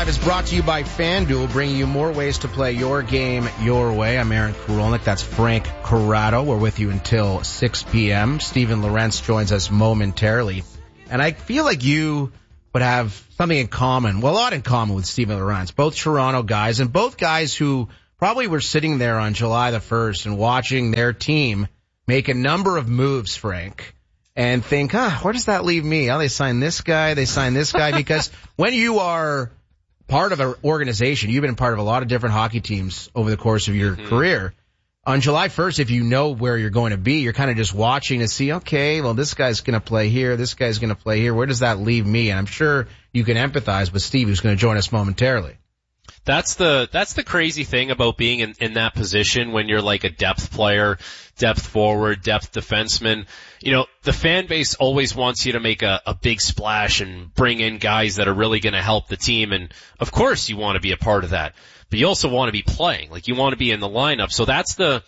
Overdrive is brought to you by FanDuel, bringing you more ways to play your game your way. I'm Aaron Karolnik. That's Frank Corrado. We're with you until 6 p.m. Steven Lorentz joins us momentarily. And I feel like you would have something in common, well, a lot in common with Steven Lorentz. Both Toronto guys, and both guys who probably were sitting there on July the 1st and watching their team make a number of moves, Frank, and think, where does that leave me? Oh, they signed this guy, because when you are part of an organization, you've been part of a lot of different hockey teams over the course of your career. On July 1st, if you know where you're going to be, you're kind of just watching to see, okay, well, this guy's going to play here, this guy's going to play here. Where does that leave me? And I'm sure you can empathize with Steve, who's going to join us momentarily. That's the crazy thing about being in that position when you're like a depth player, depth forward, depth defenseman. You know, the fan base always wants you to make a big splash and bring in guys that are really going to help the team. And of course you want to be a part of that, but you also want to be playing. Like, you want to be in the lineup. So that's the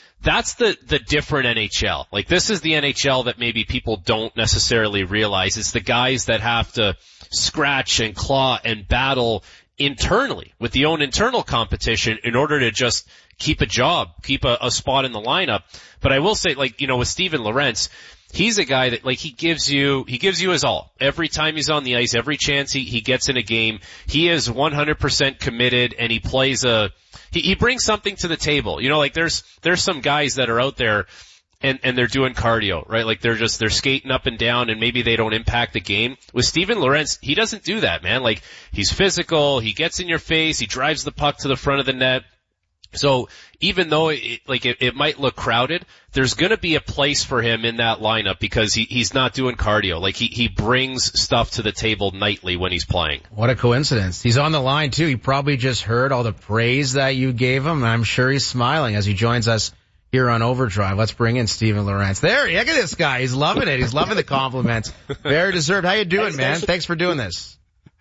different NHL. Like, this is the NHL that maybe people don't necessarily realize. It's the guys that have to scratch and claw and battle internally with the own internal competition in order to just keep a job, keep a spot in the lineup. But I will say, like, you know, with Steven Lorentz, he's a guy that, like, he gives you his all. Every time he's on the ice, every chance he gets in a game, he is 100% committed, and he plays he brings something to the table. You know, like, there's some guys that are out there and they're doing cardio, right? Like, they're skating up and down, and maybe they don't impact the game. With Steven Lorentz, he doesn't do that, man. Like, he's physical, he gets in your face, he drives the puck to the front of the net. So even though it might look crowded, there's going to be a place for him in that lineup because he's not doing cardio. Like, he brings stuff to the table nightly when he's playing. What a coincidence. He's on the line too. He probably just heard all the praise that you gave him, and I'm sure he's smiling as he joins us here on Overdrive. Let's bring in Steven Lorentz. There, look at this guy. He's loving it. He's loving the compliments. Very deserved. How you doing, man? Thanks for doing this.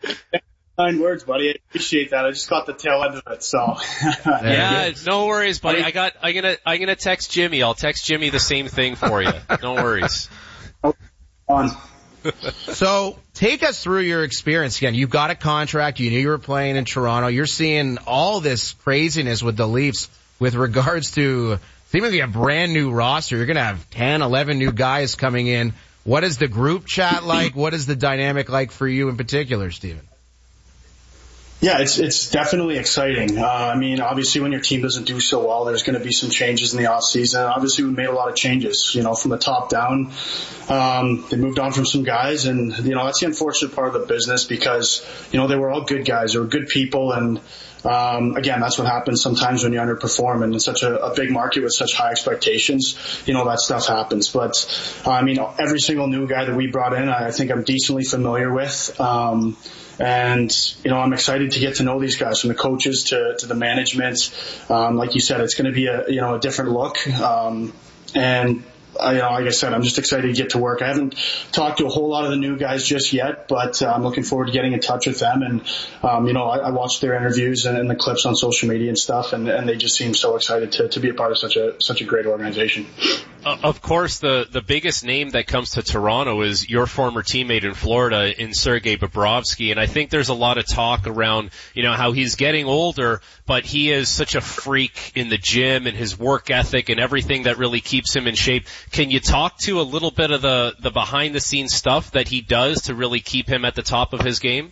Kind words, buddy. I appreciate that. I just got the tail end of it, so. Yeah, no worries, buddy. I'm gonna text Jimmy. I'll text Jimmy the same thing for you. No worries. On. So, take us through your experience again. You've got a contract. You knew you were playing in Toronto. You're seeing all this craziness with the Leafs with regards to seemingly a brand new roster. You're gonna have 10, 11 new guys coming in. What is the group chat like? What is the dynamic like for you in particular, Steven? Yeah, it's definitely exciting. I mean, obviously when your team doesn't do so well, there's going to be some changes in the off season. Obviously we made a lot of changes, you know, from the top down. They moved on from some guys, and, you know, that's the unfortunate part of the business because, you know, they were all good guys. They were good people, and again, that's what happens sometimes when you underperform, and in such a big market with such high expectations, you know, that stuff happens. But, I mean, every single new guy that we brought in, I think I'm decently familiar with. And, you know, I'm excited to get to know these guys, from the coaches to the management. Like you said, it's going to be a different look. And, you know, like I said, I'm just excited to get to work. I haven't talked to a whole lot of the new guys just yet, but I'm looking forward to getting in touch with them. And, you know, I watched their interviews and the clips on social media and stuff, and they just seem so excited to be a part of such a great organization. Of course, the biggest name that comes to Toronto is your former teammate in Florida, in Sergei Bobrovsky, and I think there's a lot of talk around, you know, how he's getting older, but he is such a freak in the gym and his work ethic and everything that really keeps him in shape. Can you talk to a little bit of the behind the scenes stuff that he does to really keep him at the top of his game?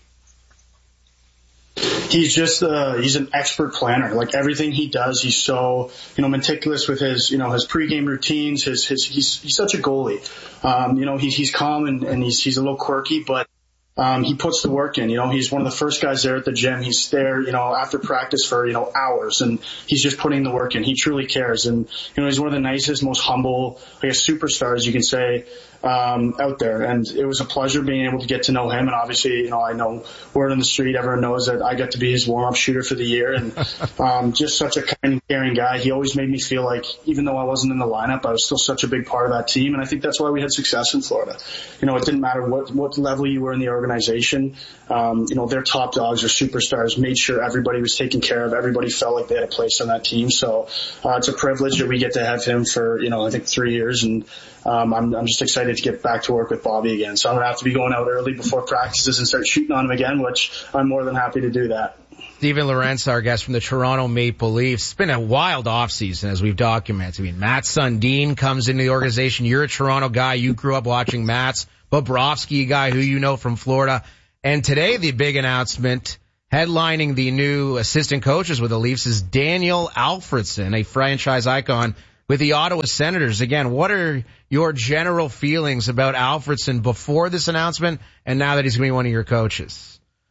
He's just, he's an expert planner. Like, everything he does, he's so, you know, meticulous with his, you know, his pregame routines, he's such a goalie. You know, he's calm and he's a little quirky, but he puts the work in. You know, he's one of the first guys there at the gym. He's there, you know, after practice for, you know, hours, and he's just putting the work in. He truly cares. And, you know, he's one of the nicest, most humble, I guess, superstars, you can say, out there. And it was a pleasure being able to get to know him. And obviously, you know, I know word on the street, everyone knows that I got to be his warm-up shooter for the year. And, just such a kind and caring guy. He always made me feel like, even though I wasn't in the lineup, I was still such a big part of that team. And I think that's why we had success in Florida. You know, it didn't matter what level you were in the organization. You know, their top dogs or superstars made sure everybody was taken care of. Everybody felt like they had a place on that team. So, it's a privilege that we get to have him for, you know, I think 3 years. And, I'm just excited excited to get back to work with Bobby again. So I'm going to have to be going out early before practices and start shooting on him again, which I'm more than happy to do that. Steven Lorentz, our guest from the Toronto Maple Leafs. It's been a wild offseason, as we've documented. I mean, Matt Sundin comes into the organization. You're a Toronto guy. You grew up watching Mats. Bobrovsky, a guy who you know from Florida. And today, the big announcement, headlining the new assistant coaches with the Leafs, is Daniel Alfredsson, a franchise icon with the Ottawa Senators. Again, what are your general feelings about Alfredsson before this announcement and now that he's going to be one of your coaches?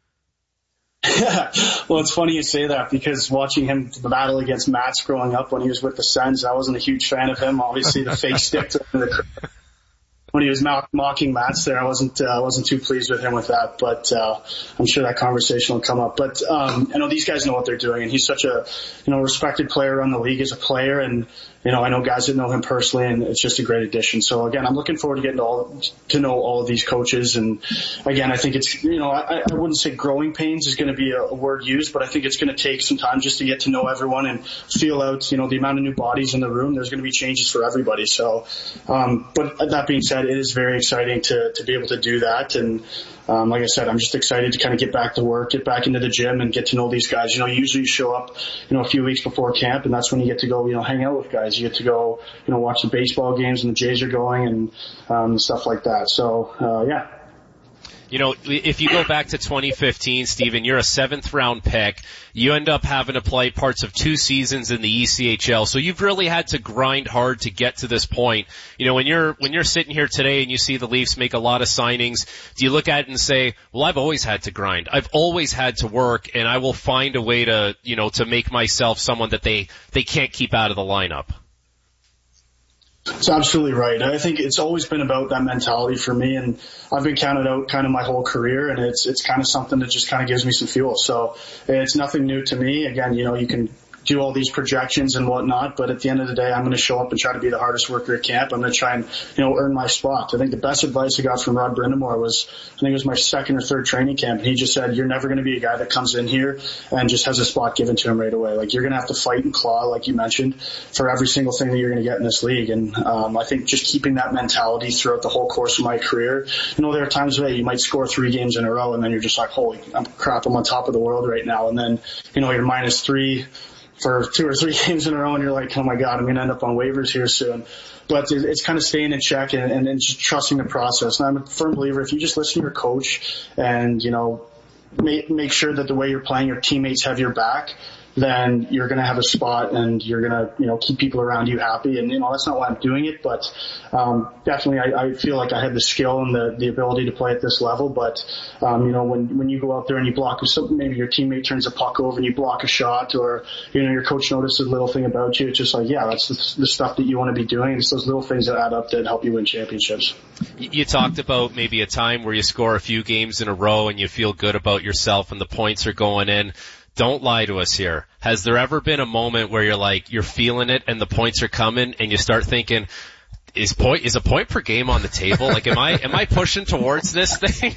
Well, it's funny you say that, because watching him battle against Mats growing up when he was with the Sens, I wasn't a huge fan of him. Obviously, the fake stick when he was mocking Mats there, I wasn't too pleased with him with that, but I'm sure that conversation will come up. But I know these guys know what they're doing, and he's such a respected player around the league as a player, and I know guys that know him personally, and it's just a great addition. So again, I'm looking forward to getting to know all of these coaches. And again, I think it's, I wouldn't say growing pains is going to be a word used, but I think it's going to take some time just to get to know everyone and feel out, the amount of new bodies in the room. There's going to be changes for everybody. So, but that being said, it is very exciting to be able to do that. And, like I said, I'm just excited to kind of get back to work, get back into the gym and get to know these guys. Usually you show up, a few weeks before camp, and that's when you get to go, hang out with guys. You get to go, watch the baseball games and the Jays are going and stuff like that. So, yeah. If you go back to 2015, Steven, you're a 7th round pick. You end up having to play parts of 2 seasons in the ECHL. So you've really had to grind hard to get to this point. When you're sitting here today and you see the Leafs make a lot of signings, do you look at it and say, well, I've always had to grind. I've always had to work, and I will find a way to, to make myself someone that they can't keep out of the lineup? That's absolutely right. I think it's always been about that mentality for me, and I've been counted out kind of my whole career, and it's kind of something that just kind of gives me some fuel. So it's nothing new to me. Again, you can do all these projections and whatnot, but at the end of the day, I'm going to show up and try to be the hardest worker at camp. I'm going to try and, earn my spot. I think the best advice I got from Rod Brindamore was, I think it was my 2nd or 3rd training camp, and he just said, you're never going to be a guy that comes in here and just has a spot given to him right away. Like, you're going to have to fight and claw, like you mentioned, for every single thing that you're going to get in this league. And I think just keeping that mentality throughout the whole course of my career, there are times where you might score 3 games in a row, and then you're just like, holy crap, I'm on top of the world right now. And then, you're -3 for 2 or 3 games in a row, and you're like, oh my God, I'm going to end up on waivers here soon. But it's kind of staying in check and just trusting the process. And I'm a firm believer, if you just listen to your coach and, make sure that the way you're playing, your teammates have your back, then you're going to have a spot, and you're going to, keep people around you happy. And, that's not why I'm doing it, but, definitely I feel like I have the skill and the ability to play at this level. But, when you go out there and you block something, maybe your teammate turns a puck over and you block a shot, or, your coach notices a little thing about you, it's just like, yeah, that's the stuff that you want to be doing. It's those little things that add up that help you win championships. You talked about maybe a time where you score a few games in a row and you feel good about yourself and the points are going in. Don't lie to us here. Has there ever been a moment where you're feeling it and the points are coming and you start thinking, is a point per game on the table? Like, am I pushing towards this thing?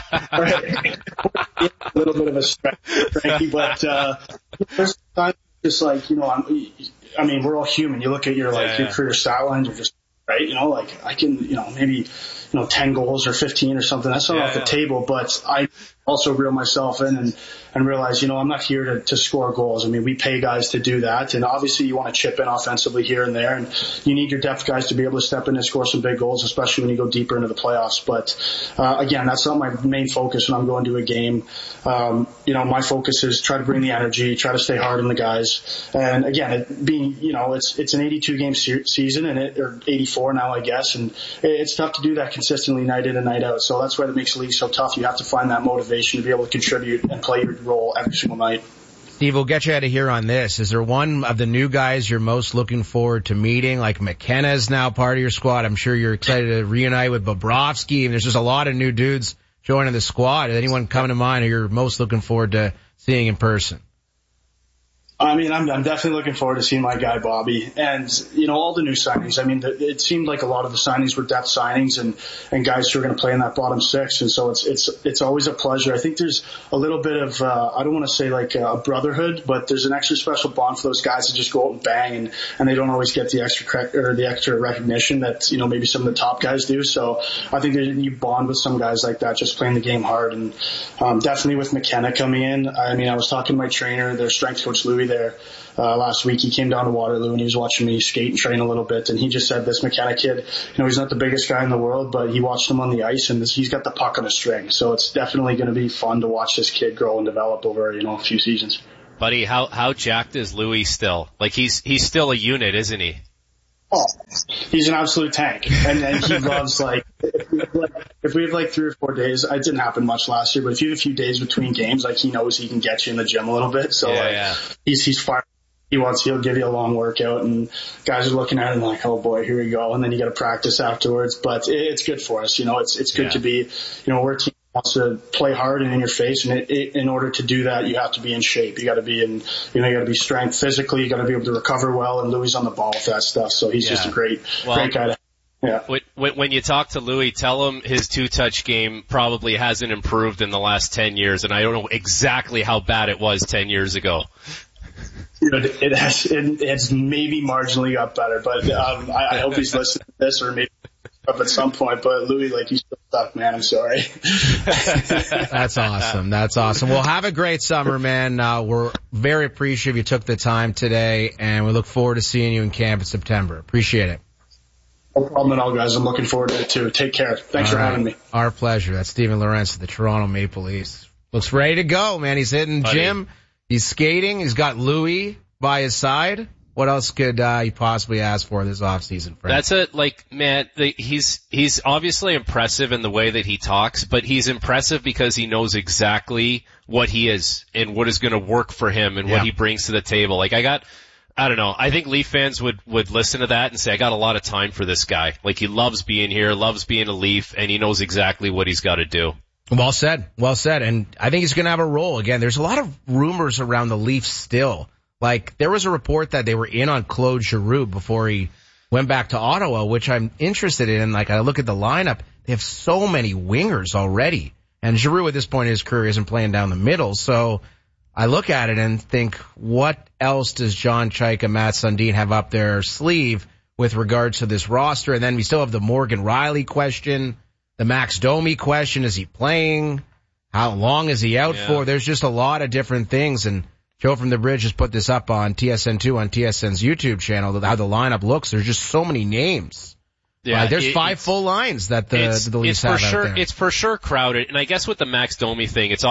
Right. A little bit of a stretch, Frankie, but, first time, just like, we're all human. You look at your career stat lines, you're just, right? Like, I can, maybe, 10 goals or 15 or something. That's not off the table, but I also reel myself in and realize, I'm not here to score goals. I mean, we pay guys to do that, and obviously you want to chip in offensively here and there, and you need your depth guys to be able to step in and score some big goals, especially when you go deeper into the playoffs. But again, that's not my main focus when I'm going to a game. My focus is try to bring the energy, try to stay hard on the guys, and again, it's an 82 game season, or 84 now, I guess, and it's tough to do that consistently night in and night out. So that's why it makes the league so tough. You have to find that motivation to be able to contribute and play your role every single night. Steve, we'll get you out of here on this. Is there one of the new guys you're most looking forward to meeting? Like, McKenna is now part of your squad. I'm sure you're excited to reunite with Bobrovsky. And there's just a lot of new dudes joining the squad. Is anyone coming to mind who you're most looking forward to seeing in person? I mean, I'm definitely looking forward to seeing my guy Bobby, and all the new signings. I mean, it seemed like a lot of the signings were depth signings and guys who are going to play in that bottom six, and so it's always a pleasure. I think there's a little bit of I don't want to say like a brotherhood, but there's an extra special bond for those guys that just go out and bang, and they don't always get the extra recognition that maybe some of the top guys do. So I think you bond with some guys like that, just playing the game hard, and definitely with McKenna coming in. I mean, I was talking to my trainer, their strength coach Louis there last week. He came down to Waterloo and he was watching me skate and train a little bit, and he just said this McKenna kid, he's not the biggest guy in the world, but he watched him on the ice and he's got the puck on a string. So it's definitely going to be fun to watch this kid grow and develop over a few seasons. Buddy, how jacked is Louis still? Like he's still a unit, isn't he? Oh, he's an absolute tank, and he loves if we have like 3 or 4 days. It didn't happen much last year, but if you have a few days between games, he knows he can get you in the gym a little bit. So he's fired. He'll give you a long workout, and guys are looking at him like, oh boy, here we go. And then you got to practice afterwards, but it's good for us. It's good to be, we're a team that wants to play hard and in your face. And in order to do that, you have to be in shape. You got to be you got to be strength physically. You got to be able to recover well, and Louis on the ball with that stuff. So he's just a great guy to have. Yeah. When you talk to Louis, tell him his two-touch game probably hasn't improved in the last 10 years, and I don't know exactly how bad it was 10 years ago. It's maybe marginally got better, but I hope he's listening to this, or maybe up at some point. But Louis, you still suck, man. I'm sorry. That's awesome. Well, have a great summer, man. We're very appreciative you took the time today, and we look forward to seeing you in camp in September. Appreciate it. No problem at all, guys. I'm looking forward to it too. Take care. Thanks for having me. Our pleasure. That's Steven Lorentz of the Toronto Maple Leafs. Looks ready to go, man. He's hitting the gym. He's skating. He's got Louis by his side. What else could he possibly ask for this offseason, Frank? That's he's obviously impressive in the way that he talks, but he's impressive because he knows exactly what he is and what is going to work for him and what he brings to the table. I don't know. I think Leaf fans would listen to that and say, I got a lot of time for this guy. He loves being here, loves being a Leaf, and he knows exactly what he's got to do. Well said. And I think he's going to have a role. Again, there's a lot of rumors around the Leafs still. There was a report that they were in on Claude Giroux before he went back to Ottawa, which I'm interested in. I look at the lineup. They have so many wingers already. And Giroux at this point in his career isn't playing down the middle. So I look at it and think, what else does John Chaika, Matt Sundin have up their sleeve with regards to this roster? And then we still have the Morgan Rielly question. The Max Domi question, is he playing? How long is he out for? There's just a lot of different things. And Joe from the Bridge has put this up on TSN2 on TSN's YouTube channel, how the lineup looks. There's just so many names. Yeah, there's 5 full lines that the Leafs have out there. It's for sure crowded. And I guess with the Max Domi thing, it's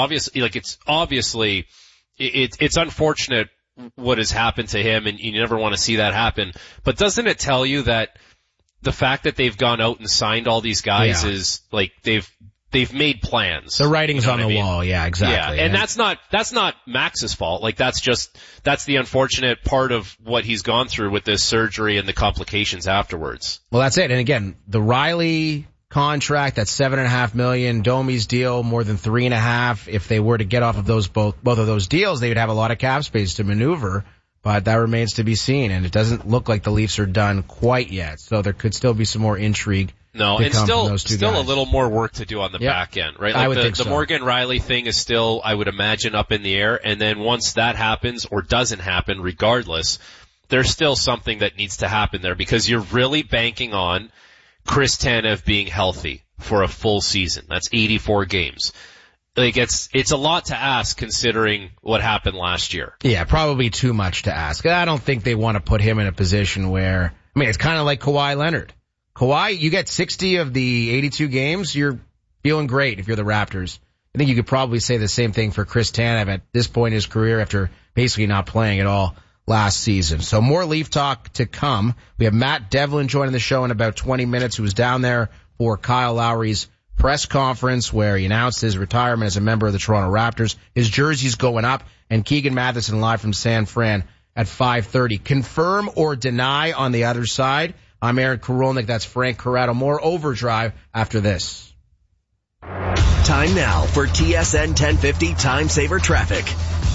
unfortunate what has happened to him, and you never want to see that happen. But doesn't it tell you that the fact that they've gone out and signed all these guys is they've made plans. The writing's on the wall. Yeah, exactly. Yeah, and that's not Max's fault. That's the unfortunate part of what he's gone through with this surgery and the complications afterwards. Well, that's it. And again, the Rielly contract, that's $7.5 million. Domi's deal, more than $3.5 million. If they were to get off of both of those deals, they would have a lot of cap space to maneuver. But that remains to be seen, and it doesn't look like the Leafs are done quite yet. So there could still be some more intrigue. No, and still a little more work to do on the back end, right? I would think so. The Morgan Rielly thing is still, I would imagine, up in the air. And then once that happens or doesn't happen, regardless, there's still something that needs to happen there, because you're really banking on Chris Tanev being healthy for a full season. That's 84 games. It's a lot to ask considering what happened last year. Yeah, probably too much to ask. I don't think they want to put him in a position where, it's kind of like Kawhi Leonard. Kawhi, you get 60 of the 82 games, you're feeling great if you're the Raptors. I think you could probably say the same thing for Chris Tanev at this point in his career after basically not playing at all last season. So more Leaf talk to come. We have Matt Devlin joining the show in about 20 minutes, who was down there for Kyle Lowry's press conference where he announced his retirement as a member of the Toronto Raptors. His jersey's going up, and Keegan Matheson live from San Fran at 5:30. Confirm or deny on the other side. I'm Aaron Kurulnik. That's Frank Corrado. More Overdrive after this. Time now for TSN 1050 Time Saver Traffic.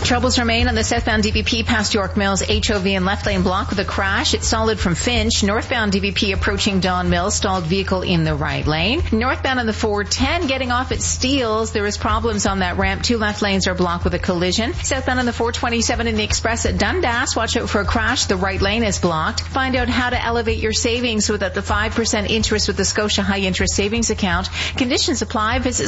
Troubles remain on the southbound DVP past York Mills HOV and left lane block with a crash. It's solid from Finch. Northbound DVP approaching Don Mills, stalled vehicle in the right lane. Northbound on the 410 getting off at Steeles. There is problems on that ramp. 2 left lanes are blocked with a collision. Southbound on the 427 in the express at Dundas. Watch out for a crash. The right lane is blocked. Find out how to elevate your savings without the 5% interest with the Scotia High Interest Savings Account. Conditions apply. Visit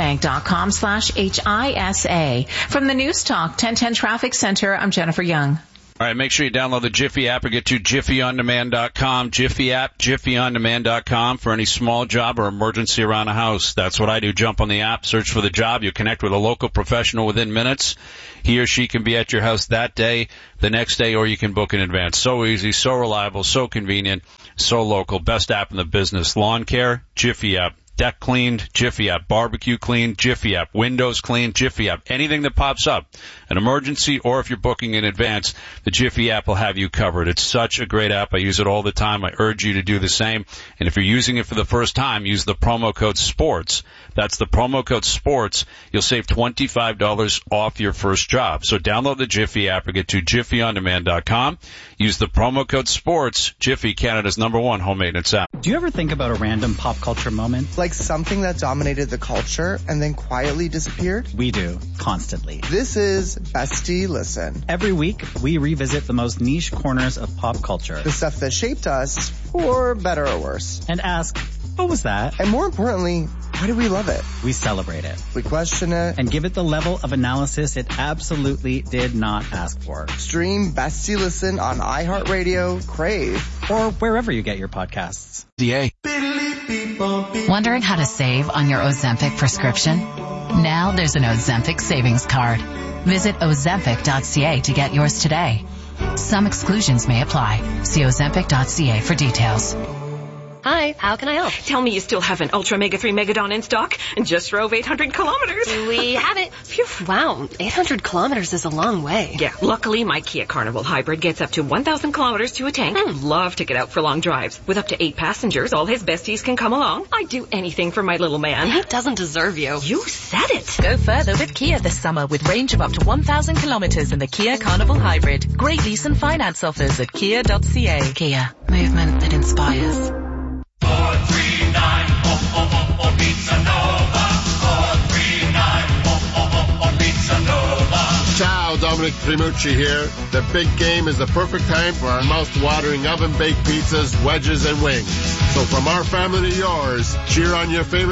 scotiabank.com/HISA. From the News Talk 1010 Traffic Center, I'm Jennifer Young. All right, make sure you download the Jiffy app or get to jiffyondemand.com. Jiffy app, jiffyondemand.com for any small job or emergency around the house. That's what I do. Jump on the app, search for the job. You'll connect with a local professional within minutes. He or she can be at your house that day, the next day, or you can book in advance. So easy, so reliable, so convenient, so local. Best app in the business. Lawn care, Jiffy app. Deck cleaned, Jiffy app. Barbecue cleaned, Jiffy app. Windows cleaned, Jiffy app. Anything that pops up, an emergency or if you're booking in advance, the Jiffy app will have you covered. It's such a great app. I use it all the time. I urge you to do the same. And if you're using it for the first time, use the promo code SPORTS. That's the promo code SPORTS. You'll save $25 off your first job. So download the Jiffy app or get to jiffyondemand.com. Use the promo code SPORTS. Jiffy, Canada's #1 home maintenance app. Do you ever think about a random pop culture moment? Like something that dominated the culture and then quietly disappeared? We do, constantly. This is Bestie Listen. Every week, we revisit the most niche corners of pop culture. The stuff that shaped us, for better or worse. And ask, what was that? And more importantly, why do we love it? We celebrate it. We question it. And give it the level of analysis it absolutely did not ask for. Stream Bestie Listen on iHeartRadio, Crave, or wherever you get your podcasts. DA. Wondering how to save on your Ozempic prescription? Now there's an Ozempic savings card. Visit Ozempic.ca to get yours today. Some exclusions may apply. See Ozempic.ca for details. Hi, how can I help? Tell me you still have an Ultra Mega 3 Megadon in stock and just drove 800 kilometers. We have it. Phew. Wow, 800 kilometers is a long way. Yeah, luckily my Kia Carnival Hybrid gets up to 1,000 kilometers to a tank. Love to get out for long drives. With up to 8 passengers, all his besties can come along. I'd do anything for my little man. He doesn't deserve you. You said it. Go further with Kia this summer with range of up to 1,000 kilometers in the Kia Carnival Hybrid. Great lease and finance offers at kia.ca. Kia, movement that inspires. 439 Pizza Nova. 439 Pizza Nova. Ciao, Dominic Primucci here. The big game is the perfect time for our mouth-watering oven-baked pizzas, wedges, and wings. So from our family to yours, cheer on your favorite